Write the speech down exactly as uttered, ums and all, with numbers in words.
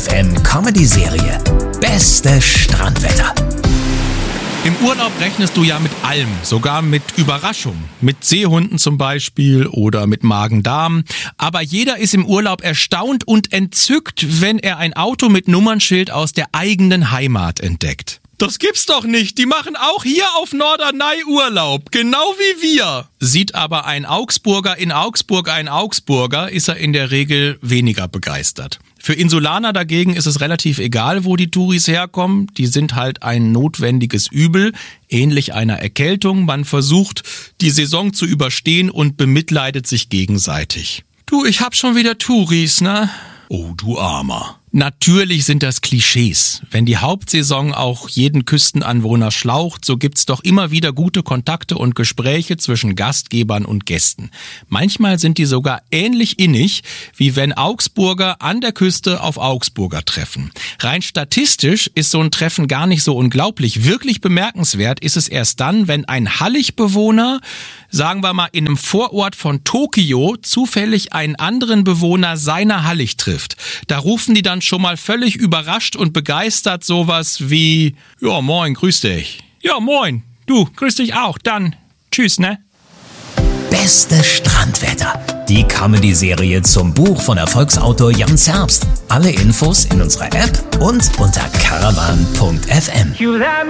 F M Comedy-Serie Beste Strandwetter. Im Urlaub rechnest du ja mit allem, sogar mit Überraschungen. Mit Seehunden zum Beispiel oder mit Magen-Darm. Aber jeder ist im Urlaub erstaunt und entzückt, wenn er ein Auto mit Nummernschild aus der eigenen Heimat entdeckt. Das gibt's doch nicht, die machen auch hier auf Norderney Urlaub, genau wie wir. Sieht aber ein Augsburger in Augsburg ein Augsburger, ist er in der Regel weniger begeistert. Für Insulaner dagegen ist es relativ egal, wo die Touris herkommen. Die sind halt ein notwendiges Übel, ähnlich einer Erkältung. Man versucht, die Saison zu überstehen und bemitleidet sich gegenseitig. Du, ich hab schon wieder Touris, ne? Oh, du Armer. Natürlich sind das Klischees. Wenn die Hauptsaison auch jeden Küstenanwohner schlaucht, so gibt's doch immer wieder gute Kontakte und Gespräche zwischen Gastgebern und Gästen. Manchmal sind die sogar ähnlich innig, wie wenn Augsburger an der Küste auf Augsburger treffen. Rein statistisch ist so ein Treffen gar nicht so unglaublich. Wirklich bemerkenswert ist es erst dann, wenn ein Halligbewohner, sagen wir mal in einem Vorort von Tokio, zufällig einen anderen Bewohner seiner Hallig trifft. Da rufen die dann schon mal völlig überrascht und begeistert sowas wie: Ja, moin, grüß dich. Ja, moin. Du, grüß dich auch. Dann, tschüss, ne? Beste Strandwetter. Die Comedy-Serie zum Buch von Erfolgsautor Jan Zerbst. Alle Infos in unserer App und unter caravan punkt f m.